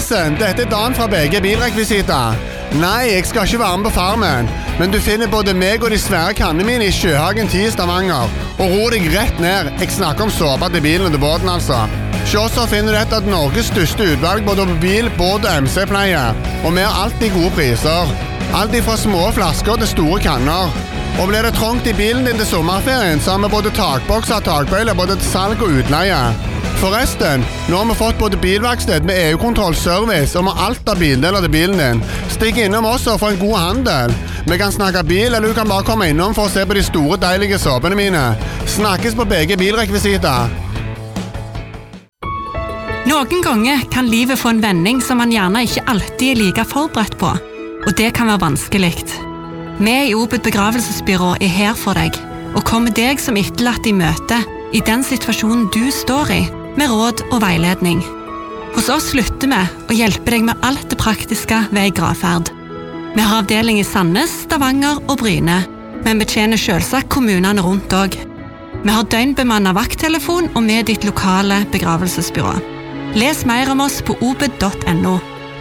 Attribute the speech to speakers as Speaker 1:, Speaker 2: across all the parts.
Speaker 1: Forresten, dette Dan fra BG Bilrekvisita. Nei, jeg skal ikke være med på farmen, men du finner både meg og de svære kannene mine i Sjøhagen 10 i Stavanger. Og ro deg rett ned, jeg snakker om såpa til bilen og til båten altså. Så finner du et av Norges største utvalg både på bil, båt og MC-pleie. Og vi har alltid gode priser. Alt fra små flasker til store kanner. Og blir det trångt i bilen din til sommerferien, så har vi både takbokser og takbøyler både til salg og utleie. Forresten, nå har vi fått både bilverksted med EU-kontroll, service og med alt av bildeler til bilen din. Stikk innom oss og få en god handel. Vi kan snakke bil, eller du kan bare komme innom for å se på de store, deilige såpene mine. Snakkes på BG Bilrekvisita.
Speaker 2: Noen ganger kan livet få en vending som man gjerne ikke alltid er like forberedt på, og det kan være vanskelig. Vi i Obud begravelsesbyrå er her for deg, og kommer deg som etterlatt i møte i den situasjonen du står i, med råd og veiledning. Hos oss slutter vi å hjelpe deg med alt det praktiske ved en gravferd. Vi har avdeling i Sandnes, Stavanger og Bryne, men betjener selvsagt kommunene rundt også. Vi har døgnbemannet vakttelefon og med ditt lokale begravelsesbyrå. Les mer om oss på obud.no.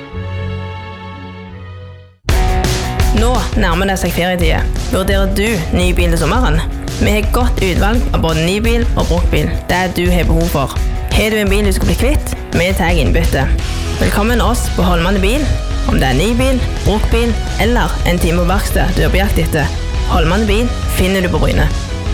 Speaker 3: Nå nærmer det seg ferietid. Vurderer du ny bil til sommeren? Vi har godt utvalg av både ny bil og bruktbil. Det er du har behov for. Har du en bil du skal bli kvitt? Vi tar innbytte. Velkommen oss på Holmane Bil. Om det er ny bil, bruktbil eller en time på verksted du er på jakt etter. Holmane Bil finner du på Bryne.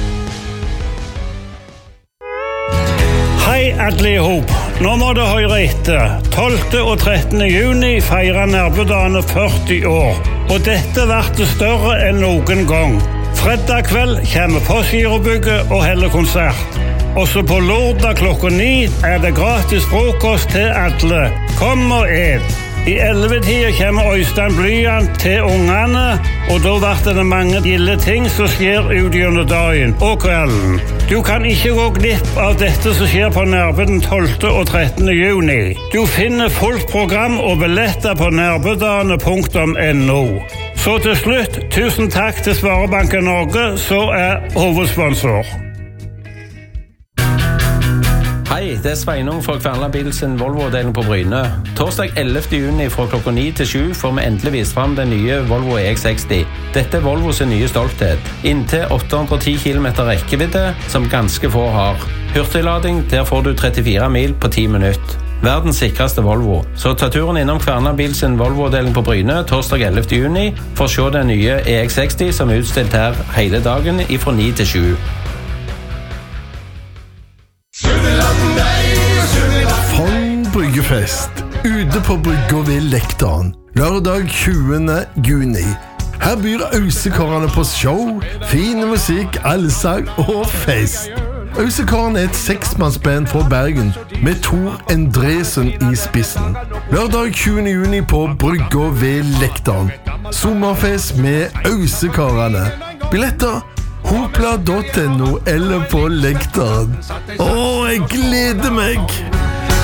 Speaker 4: Hei alle i hop. Nå må du høre etter. 12. og 13. juni feirer Nærbødagene 40 år. Og dette blir større enn noen gang. Fredag kveld kommer Postgirobygget og heller konsert. Også på lørdag klokka 9 er det gratis frokost til alle. Kom og et. I 11-tida kommer Øystein Blyant til ungene, og da blir det mange gilde ting som skjer ut gjennom dagen og kvelden. Du kan ikke gå glipp av dette som skjer på Nærbø den 12. og 13. juni. Du finner fullt program og billetter på nærbødagene.no. Så til slutt, tusen takk til Sparebanken Norge, som er hovedsponsor.
Speaker 5: Hei, det er Sveinung fra Kværner Bil sin Volvo-avdeling på Bryne. Torsdag 11. juni fra klokka 9 til 7 får vi endelig vist frem den nye Volvo EX60. Dette er Volvo sin nye stolthet. Inntil 810 km rekkevidde, som ganske få har. Hurtiglading, der får du 34 mil på 10 minutter. Verdens sikreste Volvo. Så ta turen innom Kværner Bil sin Volvo-avdeling på Bryne torsdag 11. juni for å se den nye EX60 som er utstilt her hele dagen fra 9 til 7.
Speaker 6: Bryggefest ute på brygga ved Lektan lørdag 20. juni. Her byr Ausekarene på show, fin musikk, allsang og fest. Ausekarene er et 6-mannsband fra Bergen med Tor Endresen i spissen. Lørdag 20. juni på brygga ved Lektan. Sommerfest med Ausekarene. Billetter hopla.no eller på Lektan. Jeg gleder meg!